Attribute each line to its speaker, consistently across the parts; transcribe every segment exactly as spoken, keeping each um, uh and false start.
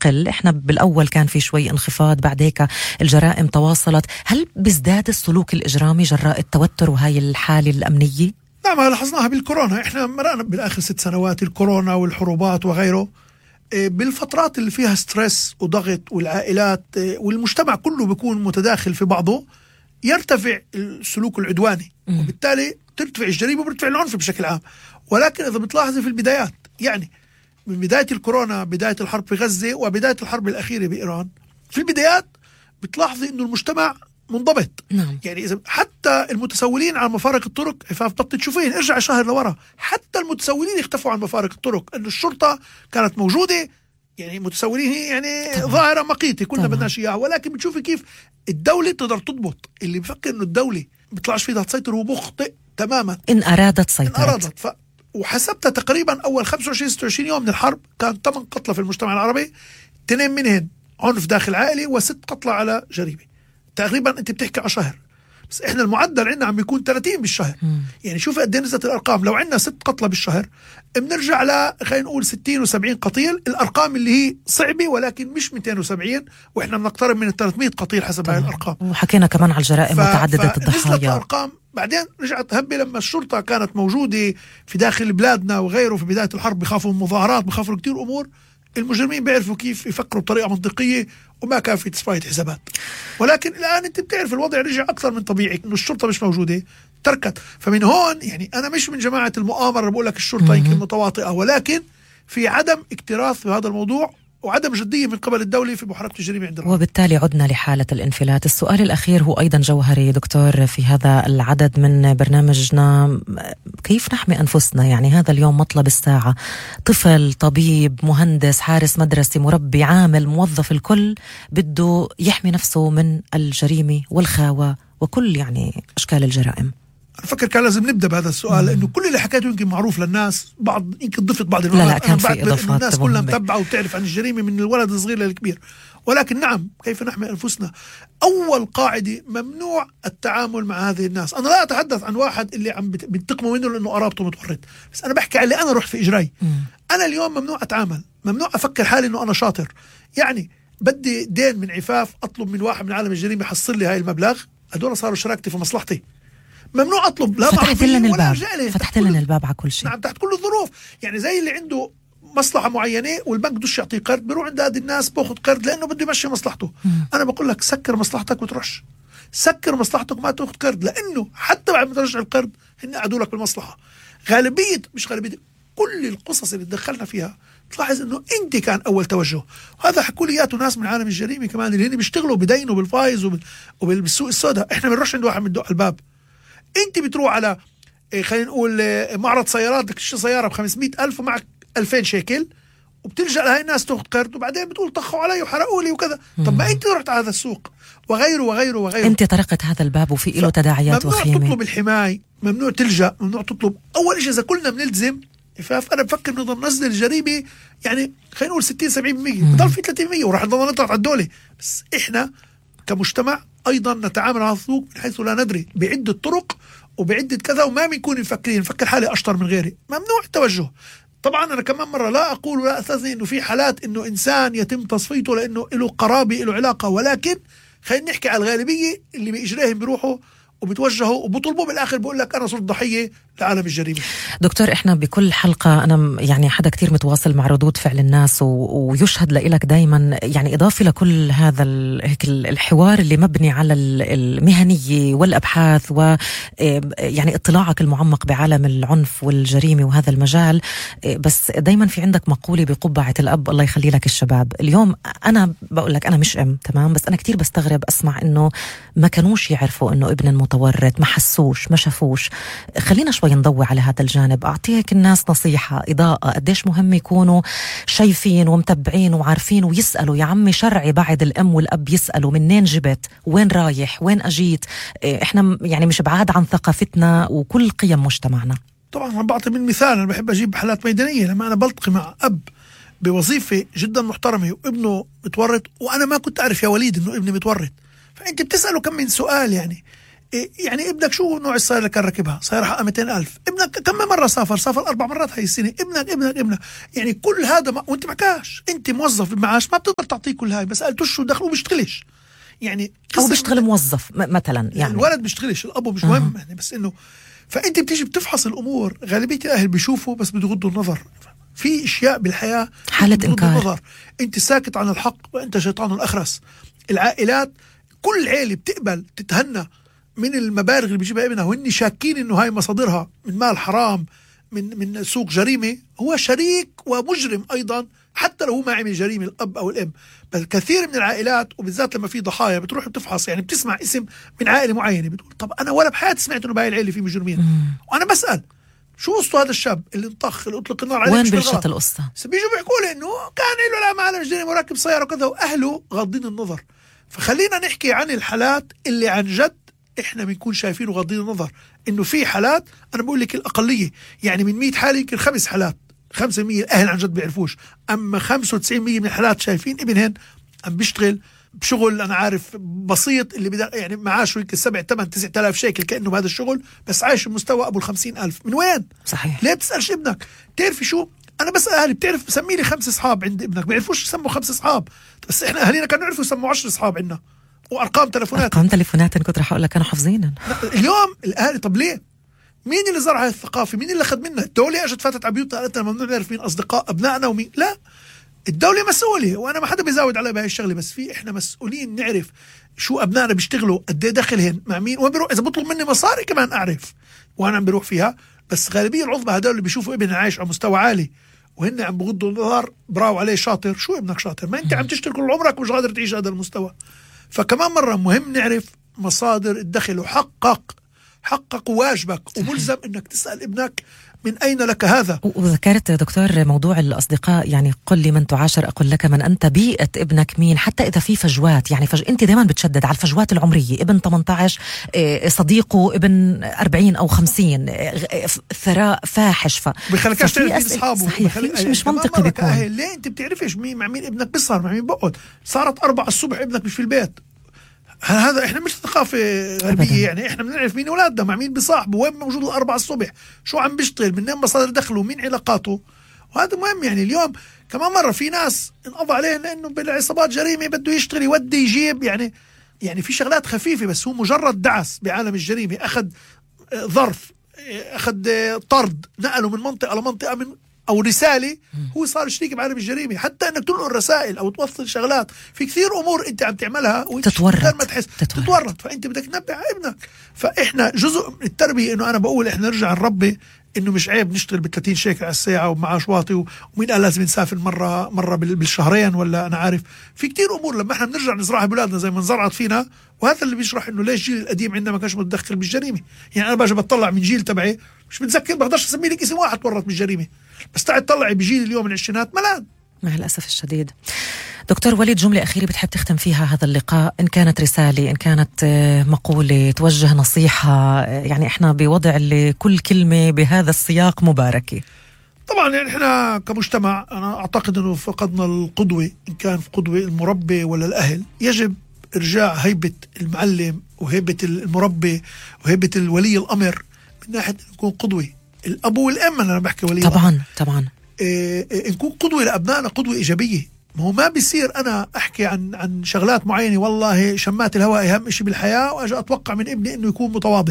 Speaker 1: تقل؟ احنا بالاول كان في شوي انخفاض، بعد هيك الجرائم تواصلت. هل بيزداد السلوك الاجرامي جراء التوتر وهي الحالة الامنية؟
Speaker 2: نعم، لاحظناها بالكورونا. احنا مرقنا بالاخر ست سنوات الكورونا والحروبات وغيره، بالفترات اللي فيها ستريس وضغط والعائلات والمجتمع كله بيكون متداخل في بعضه، يرتفع السلوك العدواني وبالتالي ترتفع الجريمة وبيرتفع العنف بشكل عام. ولكن إذا بتلاحظي في البدايات، يعني من بداية الكورونا، بداية الحرب في غزة، وبداية الحرب الأخيرة بإيران، في البدايات بتلاحظي إنه المجتمع منضبط.
Speaker 1: نعم.
Speaker 2: يعني إذا حتى المتسولين على مفارق الطرق، عفاف بطل تشوفين، ارجع شهر لورا، حتى المتسولين اختفوا عن مفارق الطرق، إنه الشرطة كانت موجودة. يعني متسولين هي يعني طبعا ظاهرة مقيتة كلنا بدناش إياها، ولكن بتشوفي كيف الدولة تقدر تضبط. اللي بفكر إنه الدولة بيطلعش فيها تسيطر هو مخطئ تماما
Speaker 1: إن أرادت سيطرت.
Speaker 2: إن أرادت. ف... وحسبتها تقريبا أول خمسة وعشرين ستة وعشرين يوم من الحرب كان ثمان قتلى في المجتمع العربي، اثنين منهن عنف داخل عائلي وست قتلى على جريمة. تقريبا أنت بتحكي على شهر، بس إحنا المعدل عندنا عم بيكون ثلاثين بالشهر. م. يعني شوف قد ايه نزلت الأرقام. لو عندنا ست قتلى بالشهر بنرجع ل خلينا نقول ستين وسبعين قتيل، الأرقام اللي هي صعبة ولكن مش مئتين وسبعين، وإحنا بنقترب من الثلاثمائة قتيل حسب هاي الأرقام.
Speaker 1: وحكينا كمان على الجرائم متعددة الضحايا.
Speaker 2: نزلت الأرقام بعدين رجعت هبة لما الشرطة كانت موجودة في داخل بلادنا وغيره. في بداية الحرب بخافوا من مظاهرات، بخافوا كتير أمور. المجرمين بيعرفوا كيف يفكروا بطريقة منطقية وما كان في تصفية حسابات. ولكن الآن أنت بتعرف الوضع رجع أكثر من طبيعي، إنه الشرطة مش موجودة، تركت. فمن هون يعني أنا مش من جماعة المؤامرة بقول لك الشرطة يمكن متواطئة، ولكن في عدم اكتراث في هذا الموضوع وعدم جدية من قبل الدولة في محاربة الجريمة عند الرجل.
Speaker 1: وبالتالي عدنا لحالة الانفلات. السؤال الأخير هو أيضا جوهري دكتور في هذا العدد من برنامجنا، كيف نحمي أنفسنا؟ يعني هذا اليوم مطلب الساعة. طفل، طبيب، مهندس، حارس مدرسة، مربي، عامل، موظف، الكل بده يحمي نفسه من الجريمة والخاوة وكل يعني أشكال الجرائم.
Speaker 2: أنا فكر كان لازم نبدأ بهذا السؤال، لأنه كل اللي حكيته يمكن معروف للناس، بعض يمكن ضفت بعض
Speaker 1: المعلومات. لا لا كان في إضافات.
Speaker 2: الناس كلها متابعة وتعرف عن الجريمة من الولد الصغير للكبير. ولكن نعم، كيف نحمي أنفسنا؟ أول قاعدة، ممنوع التعامل مع هذه الناس. أنا لا أتحدث عن واحد اللي عم بينتقموا منه لأنه قرابته متورط، بس أنا بحكي على اللي أنا رحت في إجراي. أنا اليوم ممنوع أتعامل، ممنوع أفكر حالي أنه أنا شاطر. يعني بدي دين من عفاف، أطلب من واحد من عالم الجريمة يحصل لي هاي المبلغ، هدول صاروا شراكتي في مصلحتي. ممنوع أطلب لا
Speaker 1: فتحت لنا الباب، فتحت لنا الباب على كل شيء.
Speaker 2: نعم، تحت كل الظروف. يعني زي اللي عنده مصلحة معينة والبنك بدوش يعطيه قرض، بيروح عند هذه الناس باخذ قرض لأنه بده يمشي مصلحته. م. أنا بقول لك سكر مصلحتك وترش، سكر مصلحتك ما تأخذ قرض، لأنه حتى بعد ما ترجع القرض هن قعدوا لك بالمصلحة. غالبية مش غالبية كل القصص اللي دخلنا فيها تلاحظ انه انت كان اول توجه. وهذا حكوا لي اياه ناس من عالم الجريمه كمان اللي هن بيشتغلوا بدينوا بالفايز وبالسوق السوداء. احنا بنروح عند واحد من دق الباب، انت بتروح على خلينا نقول معرض سيارات بدك تشتري سياره ب خمسمائة ألف ومعك ألفين شيكل، وبتلجأ لهي الناس تاخذ قرض وبعدين بتقول طخوا علي وحرقوا لي وكذا. طب ما انت رحت على هذا السوق وغيره وغيره وغيره.
Speaker 1: انت طرقت هذا الباب وفي له تداعيات وخيمه.
Speaker 2: ممنوع تطلب الحمايه، ممنوع تلجأ، ممنوع تطلب. اول شيء اذا كلنا بنلزم، فانا بفكر نقدر ننزل الجريمه يعني خلينا نقول ستين سبعين بالمية، بضل في ثلاثين بالمية وراح نضل نطلع على الدوله. بس احنا كمجتمع ايضا نتعامل مع السوق من حيث لا ندري بعده طرق وبعده كذا، وما بنكون مفكرين، نفكر حالي اشطر من غيري. ممنوع التوجه. طبعا انا كمان مره لا اقول ولا استثني انه في حالات انه انسان يتم تصفيته لانه له قرابه له علاقه، ولكن خلينا نحكي على الغالبيه اللي باجرائهم بيروحوا وبتوجهوا وبطلبوا بالاخر بقول لك انا صرت ضحيه لعالم الجريمه.
Speaker 1: دكتور، احنا بكل حلقه انا يعني حدا كتير متواصل مع ردود فعل الناس و... ويشهد لك دائما، يعني اضافه لكل هذا ال... هيك الحوار اللي مبني على المهنيه والابحاث و يعني اطلاعك المعمق بعالم العنف والجريمه وهذا المجال، بس دائما في عندك مقوله بقبعه الاب الله يخلي لك الشباب. اليوم انا بقول لك انا مش ام تمام، بس انا كتير بستغرب اسمع انه ما كانوش يعرفوا انه ابن متورط، ما حسوش، ما شافوش. خلينا شوي نضوي على هذا الجانب. أعطيك الناس نصيحة، إضاءة، قديش مهم يكونوا شايفين ومتبعين وعارفين ويسألوا. يا عمي شرعي بعد الأم والأب يسألوا منين جبت، وين رايح، وين أجيت. إحنا يعني مش بعاد عن ثقافتنا وكل قيم مجتمعنا.
Speaker 2: طبعا أنا بعطي من مثال، أنا بحب أجيب حالات ميدانية. لما أنا بلتقي مع أب بوظيفة جدا محترمة وابنه متورط، وأنا ما كنت أعرف يا وليد إنه ابني متورط، فأنت بتسأله كم من سؤال. يعني يعني ابنك شو نوع السيارة اللي كان ركبها؟ سيارة حقها مئتين ألف. ابنك كم مرة سافر؟ سافر أربع مرات هاي السنة. ابنك ابنك ابنك يعني كل هذا ما وانت معكاش، انت موظف بمعاش ما بتقدر تعطيه كل هاي، بس قالتوش شو دخله بيشتغلش يعني،
Speaker 1: او بيشتغل موظف مثلا يعني
Speaker 2: الولد بيشتغلش، الأب مش مهم أه. يعني بس انه فانت بتيجي بتفحص الامور، غالبية الاهل بيشوفوا بس بيغضوا النظر. في اشياء بالحياة
Speaker 1: حالة انكار
Speaker 2: النظر. انت ساكت عن الحق وانت شيطان الاخرس. العائلات كل عائلة بتقبل تتهنى من المبالغ اللي بيجيبها ابنها وهن شاكين انه هاي مصادرها من مال حرام، من من سوق جريمة، هو شريك ومجرم ايضا حتى لو هو ما عمل جريمة الاب او الام. بل كثير من العائلات وبالذات لما في ضحايا بتروح بتفحص، يعني بتسمع اسم من عائلة معينة بتقول طب انا ولا بحياتي سمعت انه بهاي العائلة في مجرمين، وانا بسأل شو قصته هذا الشاب اللي انطخ اللي اطلق النار عليه؟
Speaker 1: وين بلشت القصة؟
Speaker 2: بيجوا بيحكوا لي انه كان له لا معلم جريمة وراكب سيارة وكذا، واهله غاضين النظر. فخلينا نحكي عن الحالات اللي عن جد احنا بنكون شايفين وغاضين النظر. انه في حالات انا بقول لك الاقليه، يعني من مئة حاله يمكن خمس حالات خمسة بالمئة الاهل عن جد بيعرفوش، اما خمسة وتسعين بالمئة من الحالات شايفين ابنهن عم بيشتغل بشغل انا عارف بسيط اللي بدا يعني معاشه يمكن سبع ثمان تسعة آلاف شيكل كانه بهذا الشغل، بس عايش بمستوى ابو الخمسين ألف. من وين؟
Speaker 1: صحيح.
Speaker 2: ليه بتسالش ابنك؟ بتعرفي شو انا بسال اهلي، بتعرف سمي لي خمس اصحاب عند ابنك، بيعرفوش يسموا خمس اصحاب، بس احنا اهالينا كانوا يعرفوا يسموا عشر اصحاب عندنا وارقام تلفونات.
Speaker 1: ارقام تلفونات كنت رح اقول لك كانوا حافظينها.
Speaker 2: اليوم الاهالي طب ليه؟ مين اللي زرع هاي الثقافه؟ مين اللي اخذ منها؟ الدوله اجت فاتت على بيوتنا قالت لنا ممنوع نعرف مين اصدقاء ابنائنا ومين لا. الدوله مسؤوله، وانا ما حدا بيزاود علي بهاي الشغله، بس في احنا مسؤولين نعرف شو ابنائنا بيشتغلوا، قد ايه دخلهم مع مين، وين بيروح. اذا بطلب مني مصاري كمان اعرف وانا عم بروح فيها. بس غالبيه العظمى هدول اللي بيشوفوا ابنهم عايش على مستوى عالي وهن عم بغضوا النظر براو عليه شاطر. شو ابنك شاطر؟ ما انت عم تشتغل كل عمرك ومش قادر تعيش هذا المستوى. فكمان مرة مهم نعرف مصادر الدخل، وحقق حقق واجبك وملزم انك تسأل ابنك من أين لك هذا.
Speaker 1: وذكرت دكتور موضوع الأصدقاء، يعني قل لي من تعاشر أقول لك من أنت. بيئة ابنك مين؟ حتى إذا في فجوات، يعني فج... أنت دائما بتشدد على الفجوات العمرية. ابن ثمانية عشر صديقه ابن أربعين أو خمسين، ثراء فاحش، ف...
Speaker 2: بخلكش تعرف مين أصحابه.
Speaker 1: صحيح. مش, مش منطقي بيكون.
Speaker 2: ليه أنت بتعرفش مين مع مين ابنك بيسهر مع مين بقعد؟ صارت أربعة الصبح ابنك مش في البيت. هذا احنا مش ثقافة غربية، يعني احنا بنعرف مين اولادنا مع مين بصاحبه، وين موجود الأربعة الصبح، شو عم بيشتغل، منين مصادر دخله، مين علاقاته. وهذا مهم. يعني اليوم كمان مرة في ناس انقضى عليه لانه بالعصابات جريمة بده يشتغل يودي يجيب، يعني يعني في شغلات خفيفة بس هو مجرد دعس بعالم الجريمة. اخذ ظرف، اخذ طرد، نقله من منطقة لمنطقة من او رساله، هو صار شريك بعالم الجريمه. حتى انك تنقل رسائل او توصل شغلات، في كثير امور انت عم تعملها
Speaker 1: تتورط
Speaker 2: غير ما تحس تتورط. تتورط فانت بدك تنبه على ابنك. فاحنا جزء من التربيه انه انا بقول احنا نرجع نربي انه مش عيب نشتغل ب ثلاثين شيكل على الساعه ومعاش واطي، ومين قال لازم نسافر مره مره بالشهرين ولا انا عارف. في كثير امور لما احنا بنرجع نزرعها باولادنا زي ما انزرعت فينا، وهذا اللي بيشرح انه ليش الجيل القديم عندنا ما كانش متدخل بالجريمه. يعني انا باجي بطلع من جيل تبعي مش متذكر، بقدرش اسمي لك اسم واحد تورط بالجريمه، بس تعال طلعي بجيل اليوم من العشرينات ملان.
Speaker 1: مع الأسف الشديد. دكتور وليد، جملة أخيرة بتحب تختم فيها هذا اللقاء، إن كانت رسالة، إن كانت مقولة، توجه نصيحة، يعني إحنا بوضع اللي كل كلمة بهذا السياق مباركة.
Speaker 2: طبعا يعني إحنا كمجتمع أنا أعتقد أنه فقدنا القدوة، إن كان في قدوة المربي ولا الأهل. يجب إرجاع هيبة المعلم وهيبة المربي وهيبة الولي الأمر من ناحية نكون قدوة. الأب والأم أنا بحكي ولي
Speaker 1: طبعا
Speaker 2: الأمر.
Speaker 1: طبعا
Speaker 2: إيه إيه نكون قدوة لأبنائنا، قدوة إيجابية. ما هو ما بيصير أنا أحكي عن عن شغلات معينة، والله شمات الهواء أهم شيء بالحياة، وأجي أتوقع من ابني إنه يكون متواضع.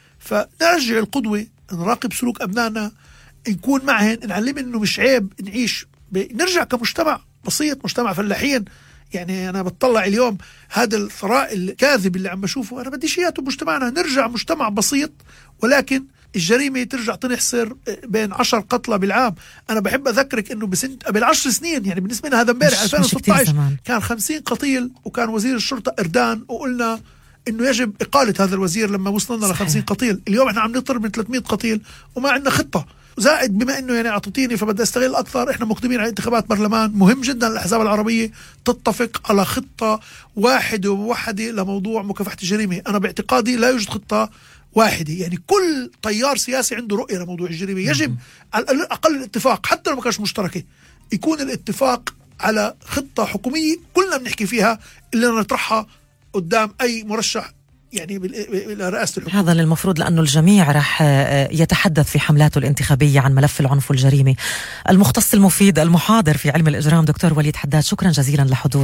Speaker 2: فنرجع القدوة، نراقب سلوك أبنائنا، نكون معهن، نعلم إنه مش عيب نعيش ب... نرجع كمجتمع بسيط، مجتمع فلاحين. يعني أنا بتطلع اليوم هذا الثراء الكاذب اللي عم بشوفه، أنا بدي شيئاته بمجتمعنا. نرجع مجتمع بسيط، ولكن الجريمة ترجع تنحصر بين عشر قتلى بالعام. أنا بحب أذكرك إنه بسنة قبل عشر سنين، يعني بالنسبة لنا هذا امبارح ألفين وستة عشر كان خمسين قتيل، وكان وزير الشرطة إردان، وقلنا إنه يجب إقالة هذا الوزير لما وصلنا لخمسين قتيل. اليوم إحنا عم نطر من ثلاثمئة قتيل وما عندنا خطة. زائد بما إنه يعني أعطيتيني فبدي أستغل أكثر، إحنا مقدمين على انتخابات برلمان، مهم جدا الأحزاب العربية تتفق على خطة واحدة وموحدة لموضوع مكافحة الجريمة. أنا باعتقادي لا يوجد خطة واحدة، يعني كل تيار سياسي عنده رؤية لموضوع الجريمة. يجب على الأقل الاتفاق، حتى لو ما كانش مشتركة، يكون الاتفاق على خطة حكومية كلنا بنحكي فيها اللي نطرحها قدام أي مرشح يعني إلى رئاسة الحكومة.
Speaker 1: هذا المفروض، لأنه الجميع راح يتحدث في حملاته الانتخابية عن ملف العنف والجريمة. المختص المفيد المحاضر في علم الإجرام دكتور وليد حداد، شكرا جزيلا لحضور